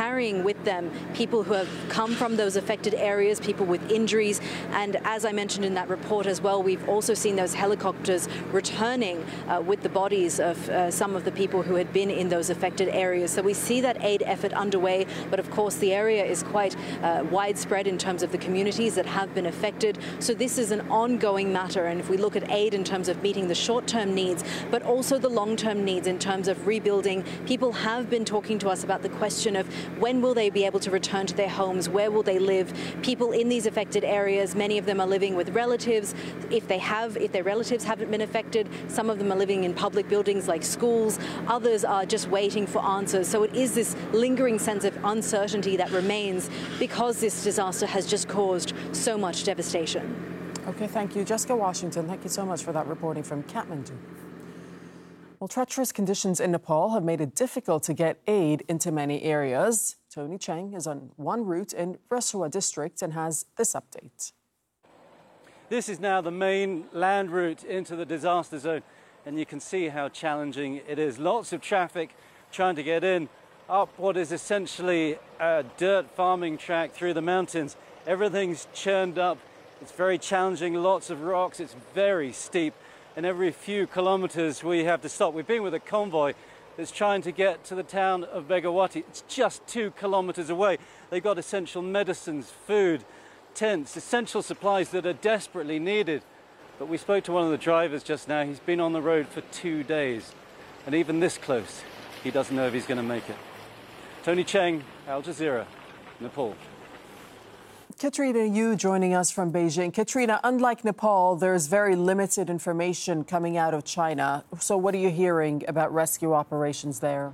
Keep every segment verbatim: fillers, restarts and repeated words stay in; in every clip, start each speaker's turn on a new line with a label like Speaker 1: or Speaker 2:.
Speaker 1: carrying with them people who have come from those affected areas, people with injuries. And as I mentioned in that report as well, we've also seen those helicopters returning uh, with the bodies of uh, some of the people who had been in those affected areas. So we see that aid effort underway, but of course the area is quite uh, widespread in terms of the communities that have been affected. So this is an ongoing matter, and if we look at aid in terms of meeting the short-term needs, but also the long-term needs in terms of rebuilding, people have been talking to us about the question of when will they be able to return to their homes, where will they live? People in these affected areas, many of them are living with relatives. If they have, if their relatives haven't been affected, some of them are living in public buildings like schools. Others are just waiting for answers. So it is this lingering sense of uncertainty that remains because this disaster has just caused so much devastation.
Speaker 2: Okay, thank you. Jessica Washington, thank you so much for that reporting from Kathmandu. Well, treacherous conditions in Nepal have made it difficult to get aid into many areas. Tony Cheng is on one route in Rasuwa district and has this update.
Speaker 3: This is now the main land route into the disaster zone, and you can see how challenging it is. Lots of traffic trying to get in up what is essentially a dirt farming track through the mountains. Everything's churned up. It's very challenging, lots of rocks, it's very steep, and every few kilometers we have to stop. We've been with a convoy that's trying to get to the town of Begawati. It's just two kilometers away. They've got essential medicines, food, tents, essential supplies that are desperately needed. But we spoke to one of the drivers just now. He's been on the road for two days, and even this close, he doesn't know if he's going to make it. Tony Cheng, Al Jazeera, Nepal.
Speaker 2: Katrina Yu joining us from Beijing. Katrina, unlike Nepal, there's very limited information coming out of China. So what are you hearing about rescue operations there?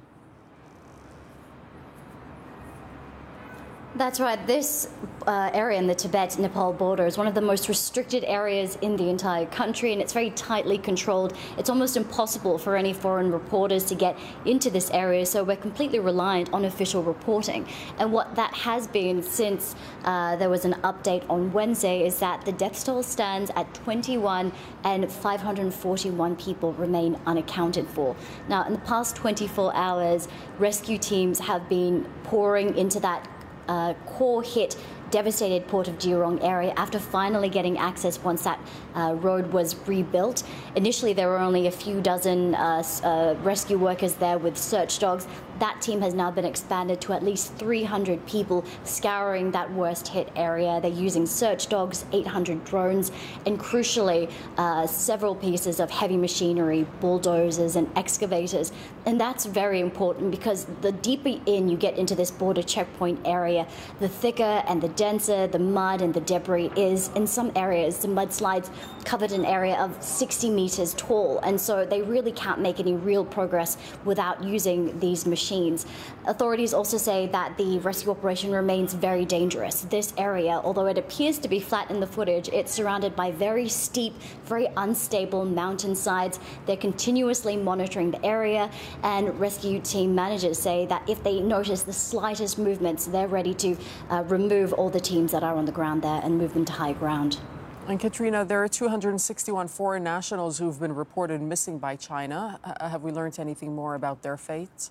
Speaker 4: That's right. This uh, area in the Tibet-Nepal border is one of the most restricted areas in the entire country, and it's very tightly controlled. It's almost impossible for any foreign reporters to get into this area, so we're completely reliant on official reporting. And what that has been since uh, there was an update on Wednesday is that the death toll stands at twenty-one and five hundred forty-one people remain unaccounted for. Now, in the past twenty-four hours, rescue teams have been pouring into that Uh, core hit devastated port of Jurong area after finally getting access once that uh, road was rebuilt. Initially, there were only a few dozen uh, uh, rescue workers there with search dogs. That team has now been expanded to at least three hundred people scouring that worst hit area. They're using search dogs, eight hundred drones, and crucially, uh, several pieces of heavy machinery, bulldozers and excavators. And that's very important because the deeper in you get into this border checkpoint area, the thicker and the denser the mud and the debris is. In some areas, the mudslides covered an area of sixty meters tall, and so they really can't make any real progress without using these machines. Authorities also say that the rescue operation remains very dangerous. This area, although it appears to be flat in the footage, it's surrounded by very steep, very unstable mountainsides. They're continuously monitoring the area, and rescue team managers say that if they notice the slightest movements, they're ready to uh, remove all the teams that are on the ground there and move them to high ground.
Speaker 2: And Katrina, there are two hundred sixty-one foreign nationals who've been reported missing by China. Uh, have we learned anything more about their fate?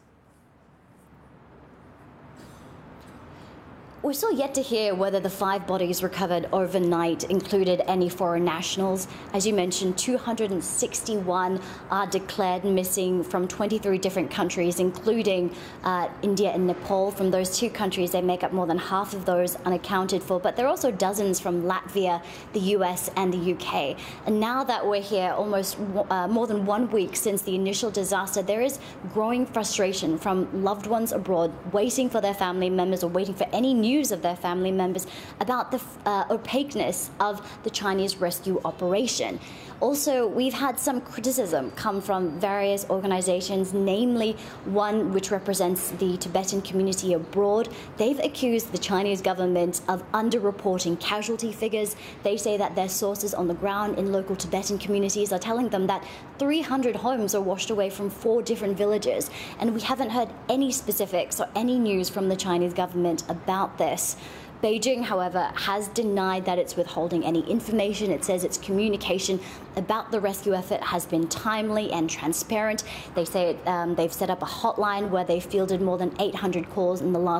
Speaker 4: We're still yet to hear whether the five bodies recovered overnight included any foreign nationals. As you mentioned, two hundred sixty-one are declared missing from twenty-three different countries, including uh, India and Nepal. From those two countries, they make up more than half of those unaccounted for. But there are also dozens from Latvia, the U S and the U K. And now that we're here almost uh, more than one week since the initial disaster, there is growing frustration from loved ones abroad waiting for their family members or waiting for any news of their family members about the uh, opaqueness of the Chinese rescue operation. Also, we've had some criticism come from various organizations, namely one which represents the Tibetan community abroad. They've accused the Chinese government of underreporting casualty figures. They say that their sources on the ground in local Tibetan communities are telling them that three hundred homes are washed away from four different villages, and we haven't heard any specifics or any news from the Chinese government about this. Beijing, however, has denied that it's withholding any information. It says its communication about the rescue effort has been timely and transparent. They say it, um, they've set up a hotline where they fielded more than eight hundred calls in the last